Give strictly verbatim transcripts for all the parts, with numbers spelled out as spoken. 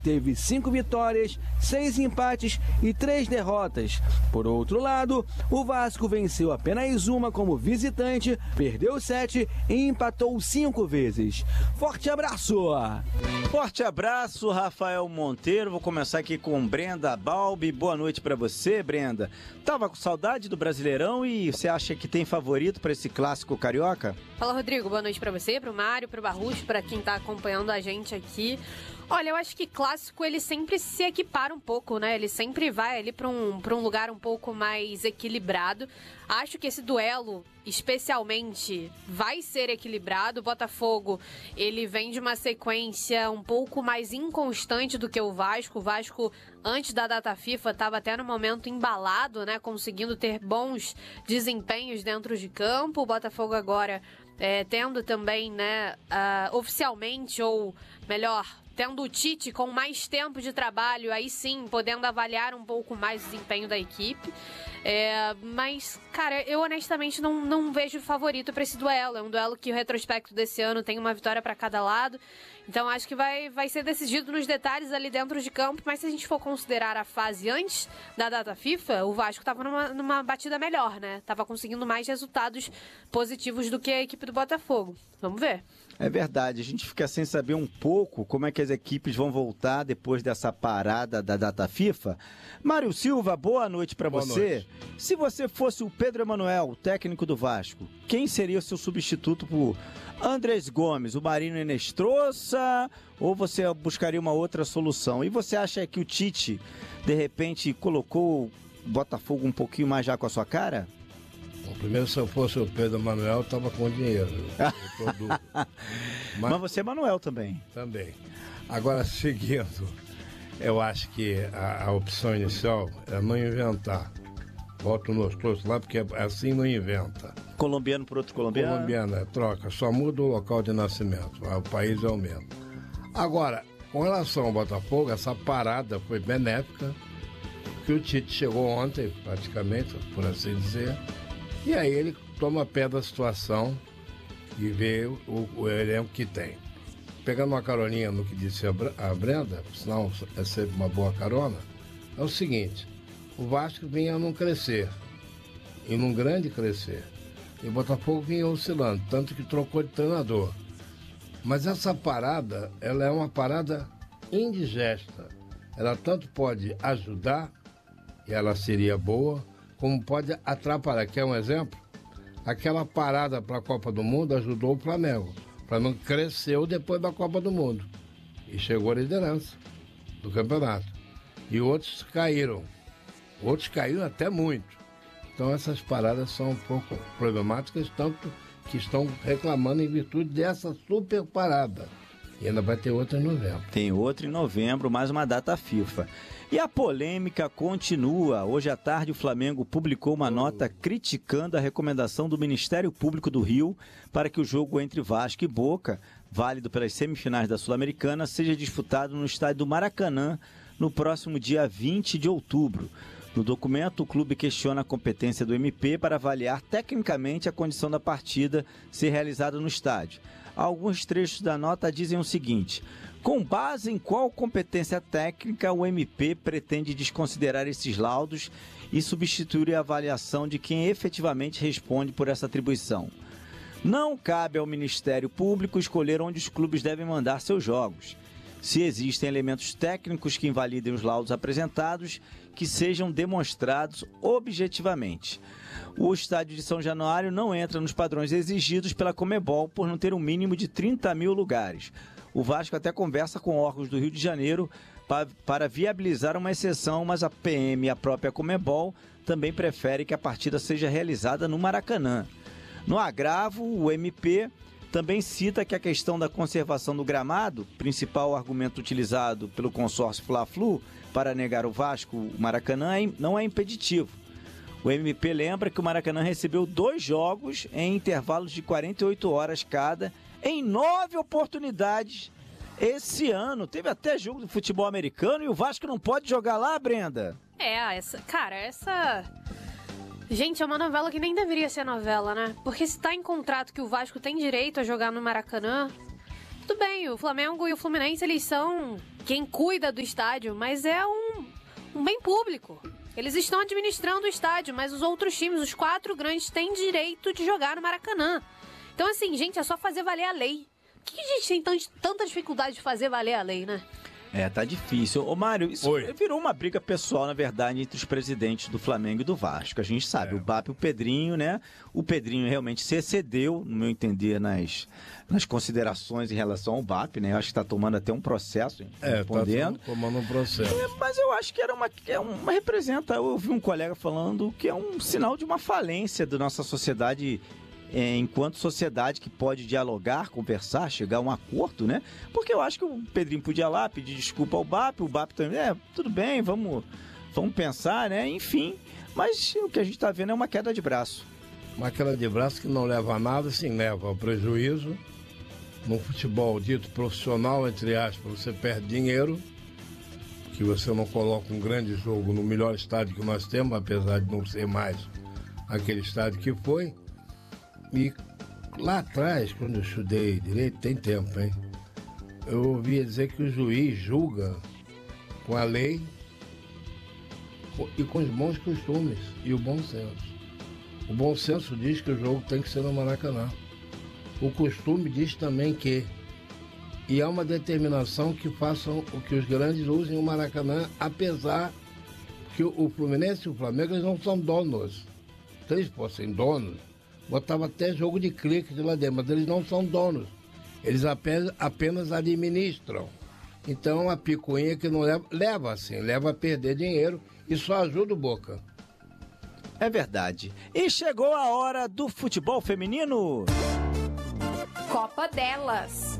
teve cinco vitórias, seis empates e três derrotas. Por outro lado, o Vasco venceu apenas uma como visitante, perdeu sete e empatou cinco vezes. Forte abraço! Forte abraço, Rafael Monteiro. Vou começar aqui com Brenda Balbi. Boa noite para você, Brenda. Tava com saudade do Brasileirão e você acha que tem favorito para esse clássico carioca? Fala, Rodrigo. Boa noite para você, pro Mário, pro Barrucho, para quem tá acompanhando a gente aqui. Olha, eu acho que clássico ele sempre se equipara um pouco, né? Ele sempre vai ali para um, para um lugar um pouco mais equilibrado. Acho que esse duelo, especialmente, vai ser equilibrado. O Botafogo, ele vem de uma sequência um pouco mais inconstante do que o Vasco. O Vasco, antes da data FIFA, estava até no momento embalado, né? Conseguindo ter bons desempenhos dentro de campo. O Botafogo agora é, tendo também, né, uh, oficialmente, ou melhor, tendo o Tite com mais tempo de trabalho, aí sim, podendo avaliar um pouco mais o desempenho da equipe. É, mas, cara, eu honestamente não, não vejo favorito para esse duelo. É um duelo que o retrospecto desse ano tem uma vitória para cada lado. Então acho que vai, vai ser decidido nos detalhes ali dentro de campo. Mas se a gente for considerar a fase antes da data FIFA, o Vasco estava numa, numa batida melhor, né? Tava conseguindo mais resultados positivos do que a equipe do Botafogo. Vamos ver. É verdade, a gente fica sem saber um pouco como é que as equipes vão voltar depois dessa parada da data FIFA. Mário Silva, boa noite para você. Noite. Se você fosse o Pedro Emanuel, técnico do Vasco, quem seria o seu substituto por Andrés Gomes, o Marino Inestrosa, ou você buscaria uma outra solução? E você acha que o Tite, de repente, colocou o Botafogo um pouquinho mais já com a sua cara? Bom, primeiro, se eu fosse o Pedro Emanuel, eu estava com dinheiro. Mas, Mas você é Manuel também. Também. Agora, seguindo, eu acho que a, a opção inicial é não inventar. Volta o Nostroso lá, porque assim não inventa. Colombiano por outro colombiano? Colombiano, é troca. Só muda o local de nascimento. O país é o mesmo. Agora, com relação ao Botafogo, essa parada foi benéfica, que o Tite chegou ontem, praticamente, por assim dizer, e aí ele toma pé da situação e vê o, o elenco que tem. Pegando uma caroninha no que disse a, a Brenda, senão é sempre uma boa carona, é o seguinte: o Vasco vinha num crescer, e num grande crescer, e o Botafogo vinha oscilando, tanto que trocou de treinador. Mas essa parada, ela é uma parada indigesta. Ela tanto pode ajudar, e ela seria boa, como pode atrapalhar. Quer um exemplo? Aquela parada para a Copa do Mundo ajudou o Flamengo. O Flamengo cresceu depois da Copa do Mundo e chegou à liderança do campeonato. E outros caíram. Outros caíram até muito. Então essas paradas são um pouco problemáticas, tanto que estão reclamando em virtude dessa super parada. E ainda vai ter outra em novembro. Tem outra em novembro, mais uma data FIFA. E a polêmica continua. Hoje à tarde o Flamengo publicou uma nota criticando a recomendação do Ministério Público do Rio para que o jogo entre Vasco e Boca, válido pelas semifinais da Sul-Americana, seja disputado no estádio do Maracanã no próximo dia vinte de outubro. No documento, o clube questiona a competência do M P para avaliar tecnicamente a condição da partida ser realizada no estádio. Alguns trechos da nota dizem o seguinte: com base em qual competência técnica o M P pretende desconsiderar esses laudos e substituir a avaliação de quem efetivamente responde por essa atribuição? Não cabe ao Ministério Público escolher onde os clubes devem mandar seus jogos. Se existem elementos técnicos que invalidem os laudos apresentados, que sejam demonstrados objetivamente. O estádio de São Januário não entra nos padrões exigidos pela Conmebol por não ter um mínimo de trinta mil lugares. O Vasco até conversa com órgãos do Rio de Janeiro para, para viabilizar uma exceção, mas a P M e a própria Conmebol também preferem que a partida seja realizada no Maracanã. No agravo, o M P também cita que a questão da conservação do gramado, principal argumento utilizado pelo consórcio Fla-Flu para negar o Vasco o Maracanã, não é impeditivo. O M P lembra que o Maracanã recebeu dois jogos em intervalos de quarenta e oito horas cada, em nove oportunidades esse ano. Teve até jogo do futebol americano e o Vasco não pode jogar lá, Brenda? É, essa, cara, essa... Gente, é uma novela que nem deveria ser novela, né? Porque se tá em contrato que o Vasco tem direito a jogar no Maracanã, tudo bem, o Flamengo e o Fluminense, eles são quem cuida do estádio, mas é um, um bem público. Eles estão administrando o estádio, mas os outros times, os quatro grandes, têm direito de jogar no Maracanã. Então, assim, gente, é só fazer valer a lei. Por que a gente tem tanta dificuldade de fazer valer a lei, né? É, tá difícil. Ô, Mário, isso Oi. virou uma briga pessoal, na verdade, entre os presidentes do Flamengo e do Vasco. A gente sabe, é. o B A P e o Pedrinho, né? O Pedrinho realmente se excedeu, no meu entender, nas, nas considerações em relação ao B A P, né? Eu acho que tá tomando até um processo, é, respondendo. Tá tomando um processo. É, mas eu acho que era uma, é uma representa, eu ouvi um colega falando que é um sinal de uma falência da nossa sociedade, É, enquanto sociedade que pode dialogar, conversar, chegar a um acordo, né? Porque eu acho que o Pedrinho podia lá pedir desculpa ao B A P, o B A P também, é, tudo bem, vamos, vamos pensar, né? Enfim, mas o que a gente está vendo é uma queda de braço. Uma queda de braço que não leva a nada, sim, leva ao prejuízo. No futebol dito profissional, entre aspas, você perde dinheiro, que você não coloca um grande jogo no melhor estádio que nós temos, apesar de não ser mais aquele estádio que foi. E lá atrás, quando eu estudei direito, tem tempo, hein? Eu ouvia dizer que o juiz julga com a lei e com os bons costumes e o bom senso. O bom senso diz que o jogo tem que ser no Maracanã. O costume diz também que. E há uma determinação que façam o que os grandes usem o Maracanã, apesar que o Fluminense e o Flamengo eles não são donos. Se eles fossem donos, botava até jogo de cricket lá dentro, mas eles não são donos. Eles apenas, apenas administram. Então a picuinha que não leva, leva assim, leva a perder dinheiro e só ajuda o Boca. É verdade. E chegou a hora do futebol feminino. Copa delas.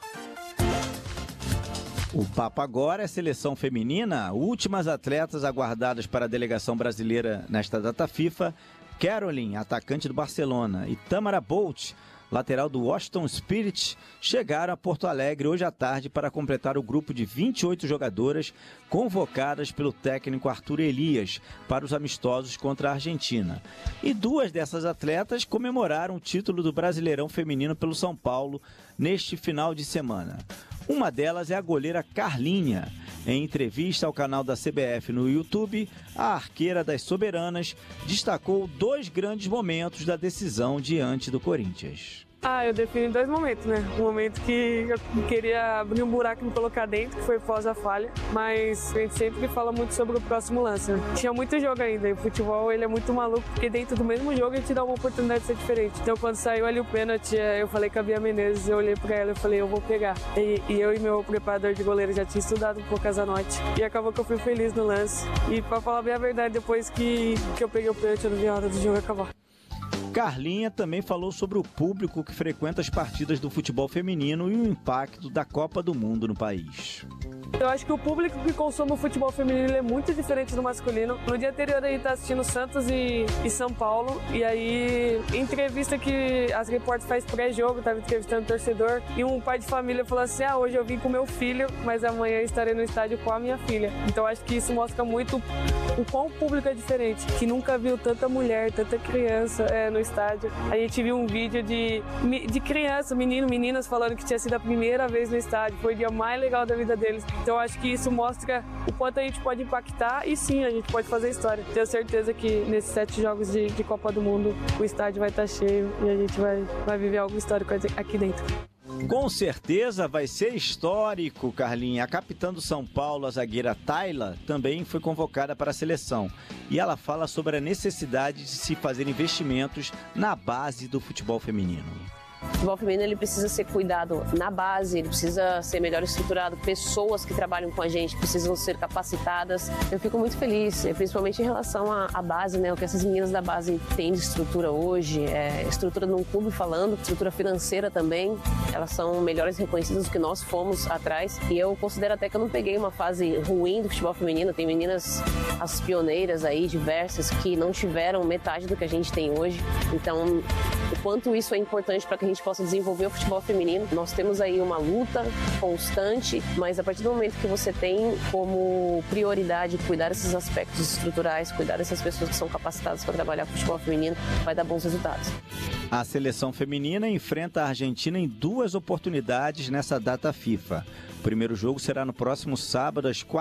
O papo agora é seleção feminina. Últimas atletas aguardadas para a delegação brasileira nesta data FIFA. Caroline, atacante do Barcelona, e Tamara Bolt, lateral do Washington Spirit, chegaram a Porto Alegre hoje à tarde para completar o grupo de vinte e oito jogadoras convocadas pelo técnico Arthur Elias para os amistosos contra a Argentina. E duas dessas atletas comemoraram o título do Brasileirão Feminino pelo São Paulo neste final de semana. Uma delas é a goleira Carlinha. Em entrevista ao canal da C B F no YouTube, a arqueira das Soberanas destacou dois grandes momentos da decisão diante do Corinthians. Ah, eu defino em dois momentos, né? Um momento que eu queria abrir um buraco e me colocar dentro, que foi após a falha, mas a gente sempre fala muito sobre o próximo lance, né? Tinha muito jogo ainda, e o futebol ele é muito maluco, porque dentro do mesmo jogo ele te dá uma oportunidade de ser diferente. Então quando saiu ali o pênalti, eu falei com a Bia Menezes, eu olhei pra ela e falei, eu vou pegar. E, e eu e meu preparador de goleiro já tinha estudado um pouco essa noite, e acabou que eu fui feliz no lance. E pra falar bem a verdade, depois que, que eu peguei o pênalti, eu não vi a hora do jogo acabar. Carlinha também falou sobre o público que frequenta as partidas do futebol feminino e o impacto da Copa do Mundo no país. Eu acho que o público que consome o futebol feminino é muito diferente do masculino. No dia anterior aí tá assistindo Santos e, e São Paulo, e aí entrevista que as repórteres fazem pré-jogo, tava entrevistando o torcedor, e um pai de família falou assim, ah, hoje eu vim com meu filho, mas amanhã estarei no estádio com a minha filha. Então acho que isso mostra muito o quão o público é diferente, que nunca viu tanta mulher, tanta criança é, no estádio. A gente viu um vídeo de, de criança, menino, meninas falando que tinha sido a primeira vez no estádio, foi o dia mais legal da vida deles. Então acho que isso mostra o quanto a gente pode impactar e sim, a gente pode fazer história. Tenho certeza que nesses sete jogos de, de Copa do Mundo o estádio vai estar cheio e a gente vai, vai viver algo histórico aqui dentro. Com certeza vai ser histórico, Carlinha. A capitã do São Paulo, a zagueira Tayla, também foi convocada para a seleção. E ela fala sobre a necessidade de se fazer investimentos na base do futebol feminino. O futebol feminino ele precisa ser cuidado na base, ele precisa ser melhor estruturado, pessoas que trabalham com a gente precisam ser capacitadas. Eu fico muito feliz, principalmente em relação à, à base, né? O que essas meninas da base têm de estrutura hoje, é, estrutura num clube falando, estrutura financeira também, elas são melhores reconhecidas do que nós fomos atrás. E eu considero até que eu não peguei uma fase ruim do futebol feminino, tem meninas, as pioneiras aí, diversas, que não tiveram metade do que a gente tem hoje. Então, quanto isso é importante para que a gente possa desenvolver o futebol feminino. Nós temos aí uma luta constante, mas a partir do momento que você tem como prioridade cuidar desses aspectos estruturais, cuidar dessas pessoas que são capacitadas para trabalhar com o futebol feminino, vai dar bons resultados. A seleção feminina enfrenta a Argentina em duas oportunidades nessa data FIFA. O primeiro jogo será no próximo sábado, às quatro